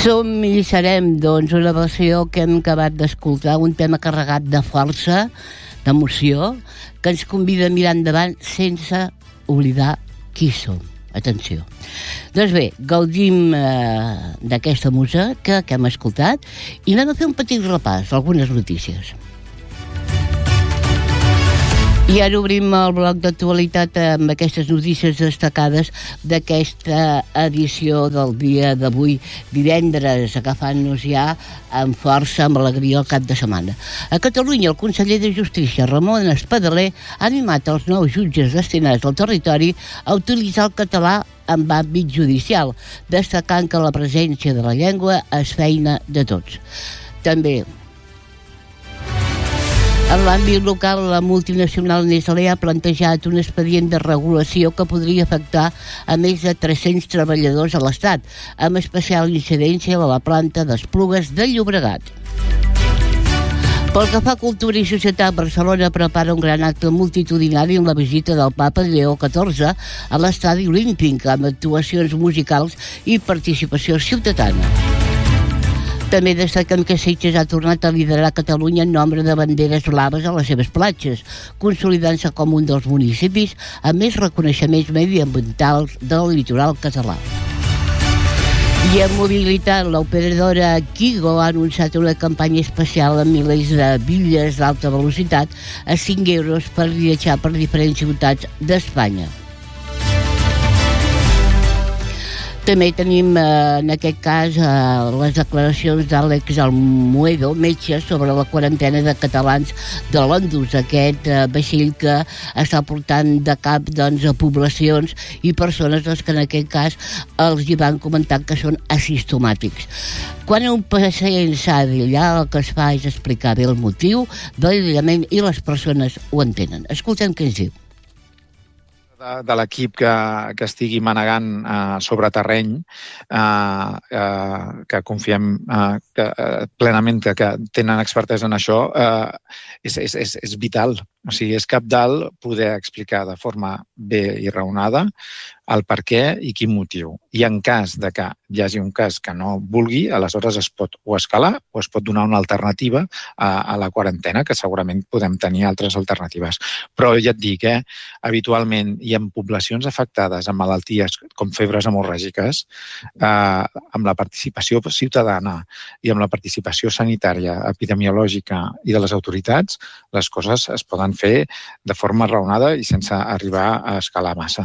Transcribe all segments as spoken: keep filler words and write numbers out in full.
Som i serem, doncs, una versió que hem acabat d'escoltar, un tema carregat de força, d'emoció, que ens convida a mirar endavant sense oblidar qui som. Atenció. Doncs bé, gaudim eh, d'aquesta musa que, que hem escoltat i anem a fer un petit repàs, algunes notícies. I ara obrim el bloc d'actualitat amb aquestes notícies destacades d'aquesta edició del dia d'avui, divendres, agafant-nos ja amb força, amb alegria el cap de setmana. A Catalunya, el conseller de Justícia, Ramon Espadaler, ha animat els nous jutges destinats al territori a utilitzar el català en àmbit judicial, destacant que la presència de la llengua és feina de tots. També en l'àmbit local, la multinacional Nestlé ha plantejat un expedient de regulació que podria afectar a més de tres-cents treballadors a l'Estat, amb especial incidència a la planta d'Esplugues de Llobregat. Pel que fa a Cultura i Societat, Barcelona prepara un gran acte multitudinari en la visita del papa Lleó catorze a l'estadi olímpic, amb actuacions musicals i participació ciutadana. També destaquem que Sitges ha tornat a liderar Catalunya en nombre de banderes blaves a les seves platges, consolidant-se com un dels municipis amb més reconeixements mediambientals del litoral català. I en mobilitat, l'operadora Kigo ha anunciat una campanya especial amb milers de bitlles d'alta velocitat a cinc euros per viatjar per diferents ciutats d'Espanya. També tenim, eh, en aquest cas, eh, les declaracions d'Àlex Almuedo, metge, sobre la quarantena de catalans de l'Ondus, aquest eh, vaixell que està portant de cap, doncs, a poblacions i persones, doncs, que en aquest cas els hi van comentar que són asimptomàtics. Quan un pacient s'ha d'aïllar, el que es fa és explicar bé el motiu de l'aïllament i les persones ho entenen. Escoltem què ens diu. De, de l'equip que, que estigui manegant eh, sobre terreny, eh, eh, que confiem eh, que, eh, plenament que, que tenen expertesa en això, eh, és, és, és, és vital. O sigui, és cabdal poder explicar de forma bé i raonada el per què i quin motiu. I en cas de que hi hagi un cas que no vulgui, aleshores es pot o escalar o es pot donar una alternativa a, a la quarantena, que segurament podem tenir altres alternatives. Però ja et dic, eh, habitualment i en poblacions afectades amb malalties com febres hemorràgiques, eh, amb la participació ciutadana i amb la participació sanitària, epidemiològica i de les autoritats, les coses es poden fer de forma raonada i sense arribar a escalar massa.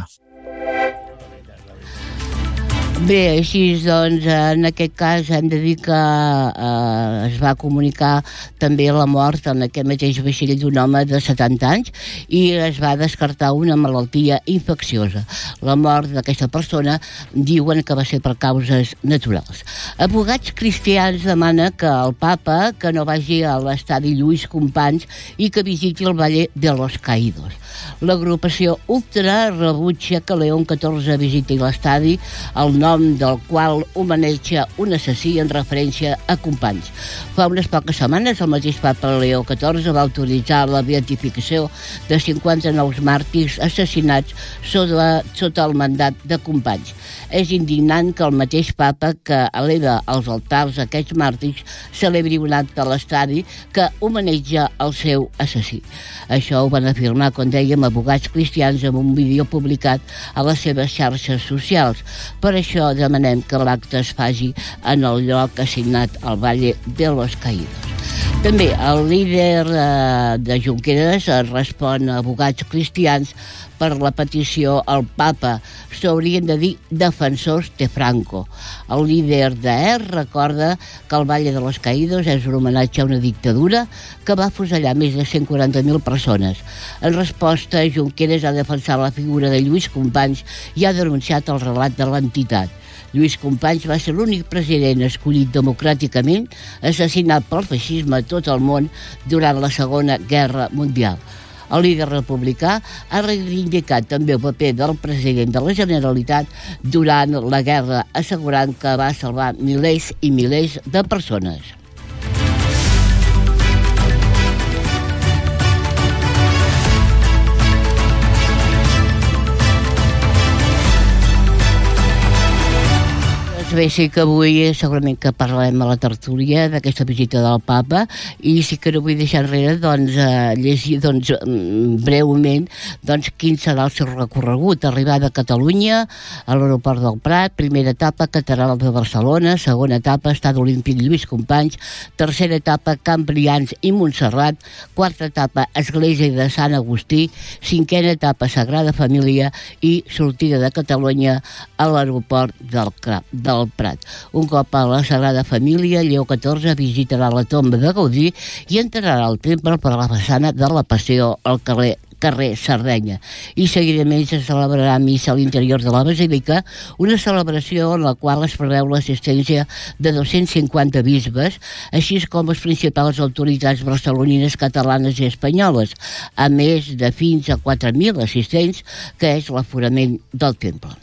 Bé, així doncs, en aquest cas hem de dir que eh, es va comunicar també la mort en aquest mateix vaixell d'un home de setanta anys i es va descartar una malaltia infecciosa. La mort d'aquesta persona diuen que va ser per causes naturals. Advocats cristians demana que el papa que no vagi a l'estadi Lluís Companys i que visiti el Valle de los Caídos. L'agrupació Ultra rebutja que León catorze visiti l'estadi, el nom del qual homenatja un assassí en referència a Companys. Fa unes poques setmanes el mateix papa Leó catorze va autoritzar la beatificació de cinquanta nous màrtirs assassinats sota, sota el mandat de Companys. És indignant que el mateix papa que eleva als altars aquests màrtirs celebri un acte a l'estadi que homenatja el seu assassí. Això ho van afirmar, com dèiem, advocats cristians amb un vídeo publicat a les seves xarxes socials. Per això demanem que l'acte es faci en el lloc assignat al Valle de los Caídos. També el líder eh, de Junqueras respon a advocats cristians per la petició al papa. S'haurien de dir defensors de Franco. El líder de E R recorda que el Valle de los Caídos és un homenatge a una dictadura que va afusellar més de cent quaranta mil persones. En resposta, Junqueras ha defensat la figura de Lluís Companys i ha denunciat el relat de l'entitat. Lluís Companys va ser l'únic president escollit democràticament assassinat pel feixisme a tot el món durant la Segona Guerra Mundial. El líder republicà ha reivindicat també el paper del president de la Generalitat durant la guerra, assegurant que va salvar milers i milers de persones. Doncs bé, sí que avui segurament que parlarem a la tertúlia d'aquesta visita del papa i sí que no vull deixar enrere doncs, eh, llegir doncs, breument doncs, quin serà el seu recorregut. Arribada a Catalunya, a l'aeroport del Prat, primera etapa Catedral de Barcelona, segona etapa Estadi Olímpic Lluís Companys, tercera etapa Camp Brians i Montserrat, quarta etapa Església de Sant Agustí, cinquena etapa Sagrada Família i sortida de Catalunya a l'aeroport del Crap del Prat. Un cop a la Sagrada Família, Lleó catorze visitarà la tomba de Gaudí i entrarà al temple per la façana de la Passió al carrer carrer Sardenya. I seguidament se celebrarà missa a l'interior de la Basílica, una celebració en la qual es preveu l'assistència de dos-cents cinquanta bisbes, així com les principals autoritats barcelonines, catalanes i espanyoles, a més de fins a quatre mil assistents, que és l'aforament del temple.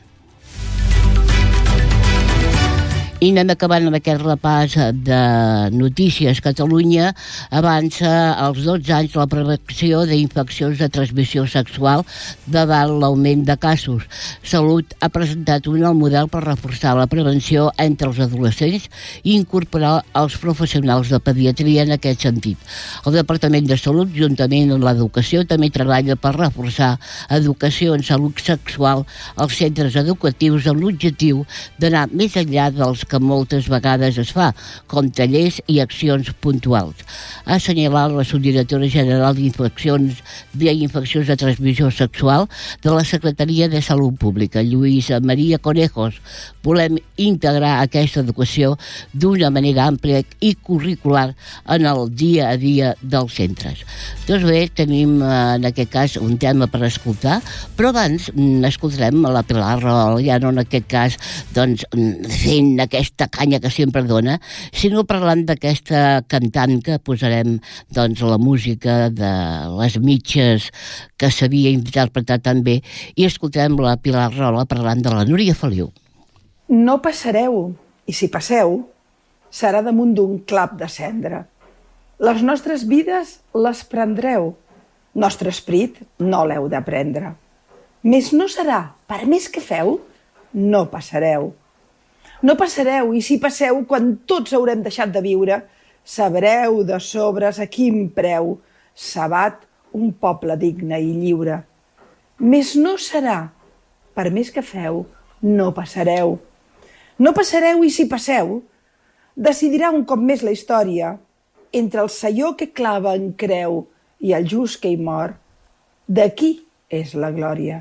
I anem acabant amb aquest repàs de notícies. Catalunya avança als dotze anys la prevenció d'infeccions de transmissió sexual davant l'augment de casos. Salut ha presentat un nou model per reforçar la prevenció entre els adolescents i incorporar els professionals de pediatria en aquest sentit. El Departament de Salut, juntament amb l'Educació, també treballa per reforçar educació en salut sexual als centres educatius amb l'objectiu d'anar més enllà dels que moltes vegades es fa, com tallers i accions puntuals. Ha assenyalat la subdirectora general d'Infeccions d'Infeccions de Transmissió Sexual de la Secretaria de Salut Pública, Lluïsa Maria Conejos. Volem integrar aquesta educació d'una manera àmplia i curricular en el dia a dia dels centres. Doncs bé, tenim en aquest cas un tema per escoltar, però abans escoltarem la Pilar Rahola, ja no en aquest cas doncs, fent aquesta canya que sempre dona, sinó parlant d'aquesta cantant que posarem doncs, la música de les mitges que s'havia interpretat tan bé, i escoltarem la Pilar Rahola parlant de la Núria Feliu. No passareu, i si passeu, serà damunt d'un clap de cendra. Les nostres vides les prendreu, nostre esperit no l'heu de prendre. Més no serà, per més que feu, no passareu. No passareu, i si passeu, quan tots haurem deixat de viure, sabreu de sobres a quin preu s'abat un poble digne i lliure. Més no serà, per més que feu, no passareu. No passareu, i si passeu, decidirà un cop més la història entre el saió que clava en creu i el just que hi mor. D'aquí és la glòria.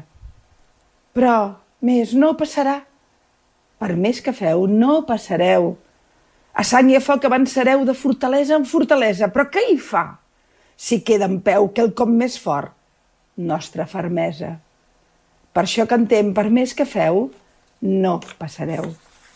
Però més no passarà. Per més que feu, no passareu. A sang i a foc avançareu de fortalesa en fortalesa, però què hi fa si queda en peu quelcom més fort? Nostra fermesa. Per això cantem, per més que feu, no passareu.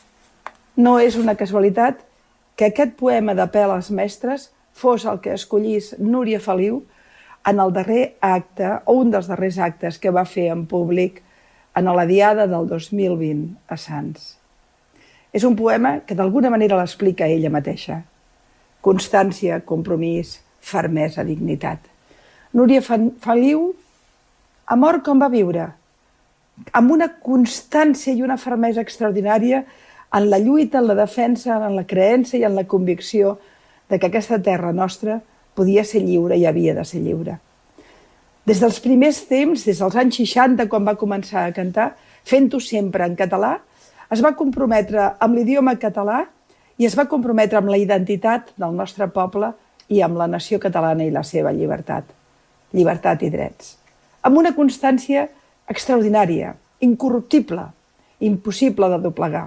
No és una casualitat que aquest poema d'apel als mestres fos el que escollís Núria Feliu en el darrer acte, o un dels darrers actes que va fer en públic en la diada del dos mil vint a Sants. És un poema que d'alguna manera l'explica ella mateixa. Constància, compromís, fermesa, dignitat. Núria Feliu ha mort com va viure, amb una constància i una fermesa extraordinària en la lluita, en la defensa, en la creença i en la convicció de que aquesta terra nostra podia ser lliure i havia de ser lliure. Des dels primers temps, des dels anys seixanta, quan va començar a cantar, fent-ho sempre en català, es va comprometre amb l'idioma català i es va comprometre amb la identitat del nostre poble i amb la nació catalana i la seva llibertat. Llibertat i drets. Amb una constància extraordinària, incorruptible, impossible de doblegar.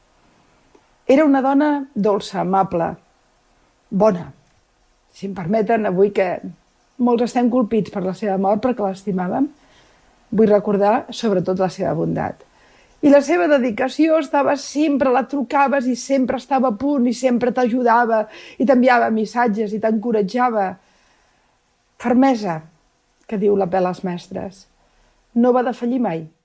Era una dona dolça, amable, bona. Si em permeten, avui que molts estem colpits per la seva mort perquè l'estimàvem, vull recordar sobretot la seva bondat. I la seva dedicació estava sempre, la trucaves i sempre estava a punt i sempre t'ajudava i t'enviava missatges i t'encoratjava. Fermesa, que diu l'apel als mestres. No va defallir mai.